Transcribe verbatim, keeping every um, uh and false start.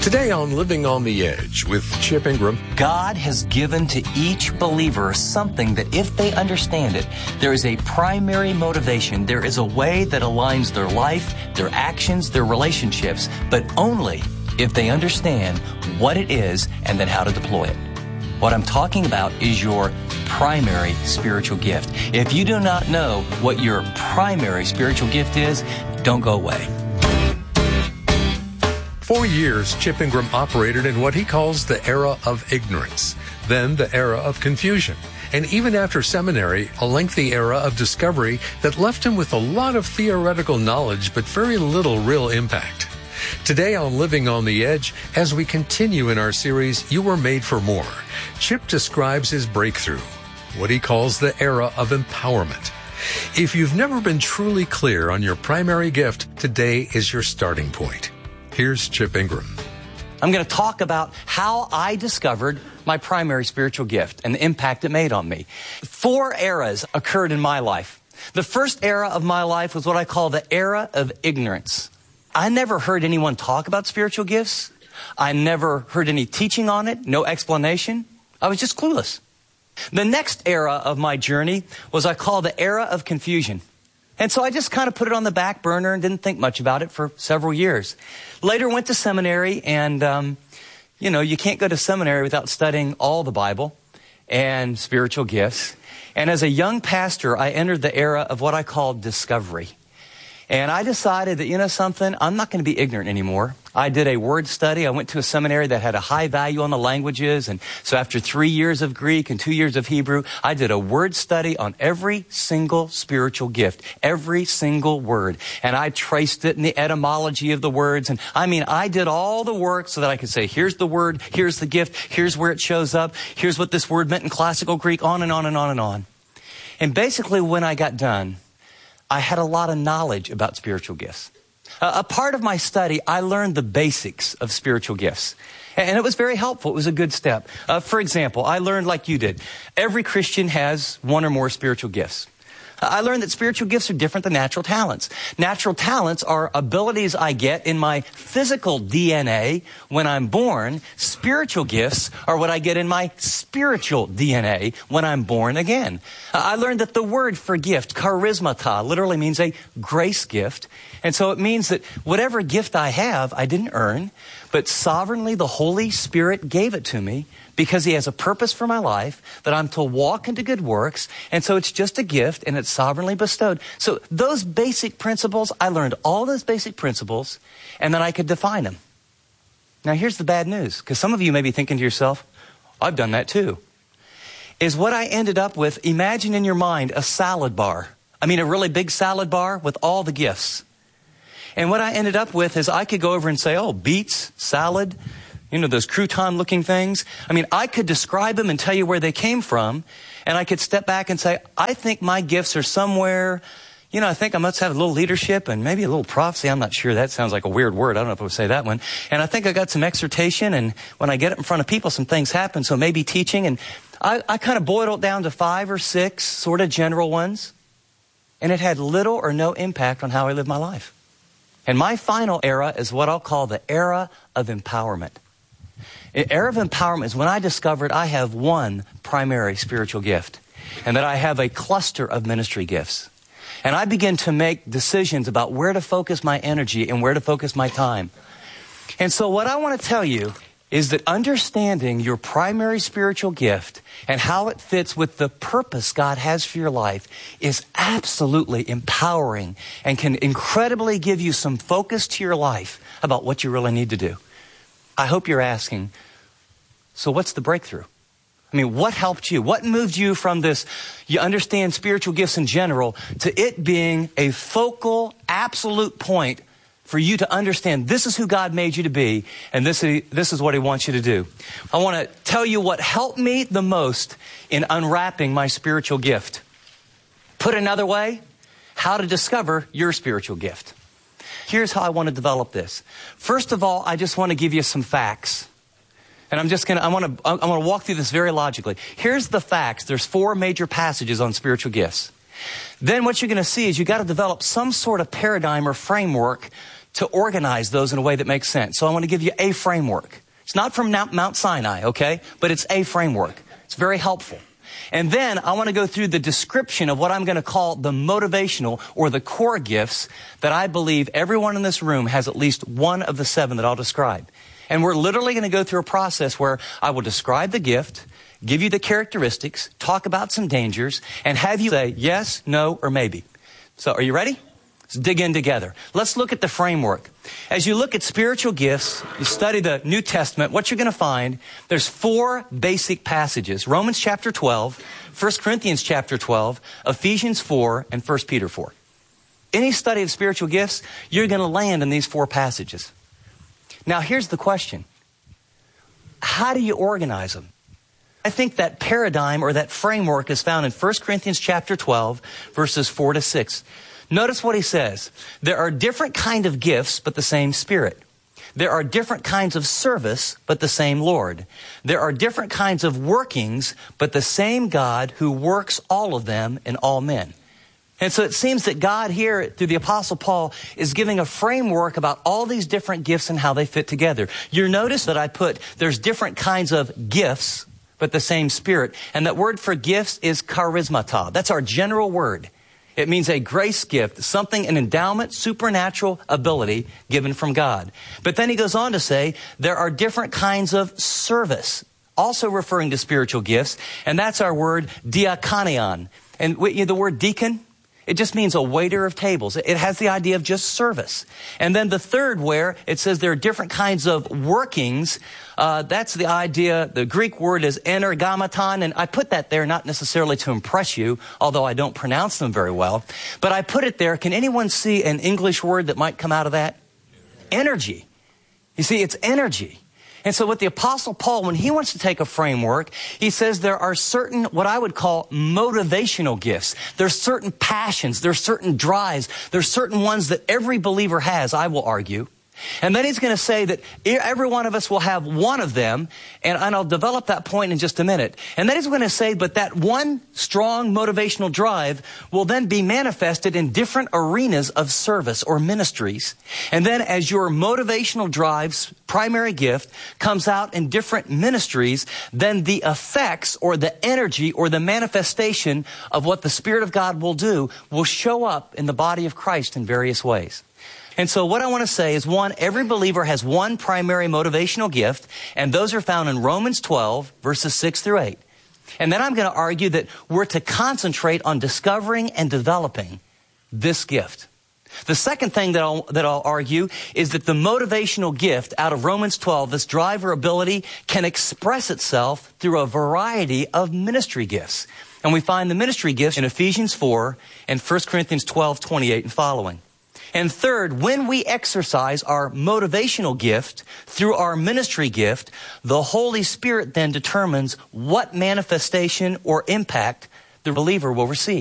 Today on Living on the Edge with Chip Ingram. God has given to each believer something that if they understand it, there is a primary motivation. There is a way that aligns their life, their actions, their relationships, but only if they understand what it is and then how to deploy it. What I'm talking about is your primary spiritual gift. If you do not know what your primary spiritual gift is, don't go away. For years, Chip Ingram operated in what he calls the era of ignorance, then the era of confusion, and even after seminary, a lengthy era of discovery that left him with a lot of theoretical knowledge but very little real impact. Today on Living on the Edge, as we continue in our series, You Were Made for More, Chip describes his breakthrough, what he calls the era of empowerment. If you've never been truly clear on your primary gift, today is your starting point. Here's Chip Ingram. I'm going to talk about how I discovered my primary spiritual gift and the impact it made on me. Four eras occurred in my life. The first era of my life was what I call the era of ignorance. I never heard anyone talk about spiritual gifts. I never heard any teaching on it, no explanation. I was just clueless. The next era of my journey was I call the era of confusion. And so I just kind of put it on the back burner and didn't think much about it for several years. Later went to seminary, and, um, you know, you can't go to seminary without studying all the Bible and spiritual gifts. And as a young pastor, I entered the era of what I call discovery. And I decided that, you know something, I'm not going to be ignorant anymore. I did a word study. I went to a seminary that had a high value on the languages. And so after three years of Greek and two years of Hebrew, I did a word study on every single spiritual gift, every single word. And I traced it in the etymology of the words. And I mean, I did all the work so that I could say, here's the word, here's the gift, here's where it shows up, here's what this word meant in classical Greek, on and on and on and on. And basically when I got done, I had a lot of knowledge about spiritual gifts. Uh, a part of my study, I learned the basics of spiritual gifts. And it was very helpful. It was a good step. Uh, for example, I learned like you did. Every Christian has one or more spiritual gifts. I learned that spiritual gifts are different than natural talents. Natural talents are abilities I get in my physical D N A when I'm born. Spiritual gifts are what I get in my spiritual D N A when I'm born again. I learned that the word for gift, charismata, literally means a grace gift. And so it means that whatever gift I have, I didn't earn, but sovereignly the Holy Spirit gave it to me because he has a purpose for my life, that I'm to walk into good works. And so it's just a gift and it's sovereignly bestowed. So those basic principles, I learned all those basic principles and then I could define them. Now here's the bad news, because some of you may be thinking to yourself, I've done that too. Is what I ended up with, imagine in your mind a salad bar. I mean a really big salad bar with all the gifts. And what I ended up with is I could go over and say, oh, beets, salad, you know, those crouton-looking things. I mean, I could describe them and tell you where they came from, and I could step back and say, I think my gifts are somewhere, you know, I think I must have a little leadership and maybe a little prophecy. I'm not sure. That sounds like a weird word. I don't know if I would say that one. And I think I got some exhortation, and when I get it in front of people, some things happen, so maybe teaching. And I, I kind of boiled it down to five or six sort of general ones, and it had little or no impact on how I live my life. And my final era is what I'll call the era of empowerment. The era of empowerment is when I discovered I have one primary spiritual gift and that I have a cluster of ministry gifts. And I begin to make decisions about where to focus my energy and where to focus my time. And so what I want to tell you is that understanding your primary spiritual gift and how it fits with the purpose God has for your life is absolutely empowering and can incredibly give you some focus to your life about what you really need to do. I hope you're asking, so what's the breakthrough? I mean, what helped you? What moved you from this, you understand spiritual gifts in general, to it being a focal, absolute point for you to understand this is who God made you to be, and this is, this is what he wants you to do. I want to tell you what helped me the most in unwrapping my spiritual gift. Put another way, how to discover your spiritual gift. Here's how I want to develop this. First of all, I just want to give you some facts. And I'm just going to, I want to, I want to walk through this very logically. Here's the facts. There's four major passages on spiritual gifts. Then what you're going to see is you got to develop some sort of paradigm or framework to organize those in a way that makes sense. So I want to give you a framework. It's not from Mount Sinai, okay? But it's a framework. It's very helpful. And then I want to go through the description of what I'm going to call the motivational or the core gifts that I believe everyone in this room has at least one of the seven that I'll describe. And we're literally going to go through a process where I will describe the gift, give you the characteristics, talk about some dangers, and have you say yes, no, or maybe. So are you ready? Let's dig in together. Let's look at the framework. As you look at spiritual gifts, you study the New Testament, what you're going to find, there's four basic passages. Romans chapter twelve, First Corinthians chapter twelve, Ephesians four, and First Peter four. Any study of spiritual gifts, you're going to land in these four passages. Now here's the question. How do you organize them? I think that paradigm or that framework is found in First Corinthians chapter twelve, verses four to six. Notice what he says. There are different kind of gifts, but the same Spirit. There are different kinds of service, but the same Lord. There are different kinds of workings, but the same God who works all of them in all men. And so it seems that God here, through the Apostle Paul, is giving a framework about all these different gifts and how they fit together. You notice that I put, there's different kinds of gifts, but the same Spirit. And that word for gifts is charismata. That's our general word. It means a grace gift, something, an endowment, supernatural ability given from God. But then he goes on to say there are different kinds of service, also referring to spiritual gifts. And that's our word diakonion. And the word deacon, it just means a waiter of tables. It has the idea of just service. And then the third where it says there are different kinds of workings. Uh, that's the idea. The Greek word is energamaton. And I put that there not necessarily to impress you, although I don't pronounce them very well. But I put it there. Can anyone see an English word that might come out of that? Energy. You see, it's energy. And so with the Apostle Paul, when he wants to take a framework, he says there are certain, what I would call motivational gifts. There's certain passions, there's certain drives, there's certain ones that every believer has, I will argue. And then he's going to say that every one of us will have one of them, and, and I'll develop that point in just a minute. And then he's going to say, but that one strong motivational drive will then be manifested in different arenas of service or ministries. And then as your motivational drive's primary gift comes out in different ministries, then the effects or the energy or the manifestation of what the Spirit of God will do will show up in the body of Christ in various ways. And so what I want to say is, one, every believer has one primary motivational gift, and those are found in Romans twelve, verses six through eight. And then I'm going to argue that we're to concentrate on discovering and developing this gift. The second thing that I'll, that I'll argue is that the motivational gift out of Romans twelve, this drive or ability, can express itself through a variety of ministry gifts. And we find the ministry gifts in Ephesians four and First Corinthians twelve, twenty-eight and following. And third, when we exercise our motivational gift through our ministry gift, the Holy Spirit then determines what manifestation or impact the believer will receive.